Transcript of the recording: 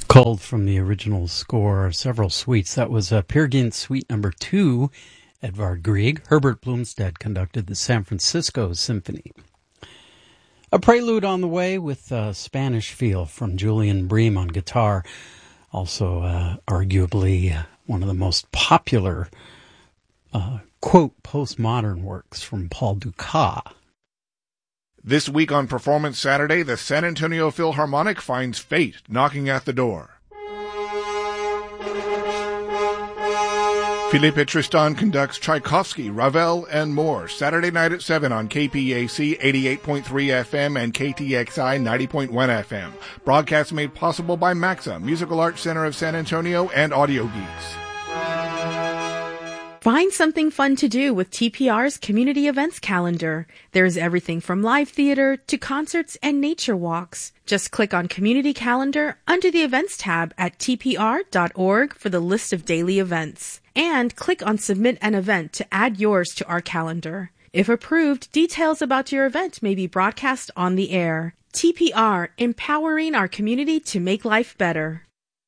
Culled from the original score, several suites. That was Peer Gynt Suite Number 2, Edvard Grieg. Herbert Blomstedt conducted the San Francisco Symphony. A prelude on the way with Spanish Feel from Julian Bream on guitar. Also, arguably one of the most popular, quote, postmodern works from Paul Dukas. This week on Performance Saturday, the San Antonio Philharmonic finds fate knocking at the door. Philippe Tristan conducts Tchaikovsky, Ravel, and more Saturday night at 7 on KPAC 88.3 FM and KTXI 90.1 FM. Broadcast made possible by Maxa, Musical Arts Center of San Antonio, and Audio Geeks. Find something fun to do with TPR's community events calendar. There's everything from live theater to concerts and nature walks. Just click on Community Calendar under the Events tab at tpr.org for the list of daily events. And click on Submit an Event to add yours to our calendar. If approved, details about your event may be broadcast on the air. TPR, empowering our community to make life better.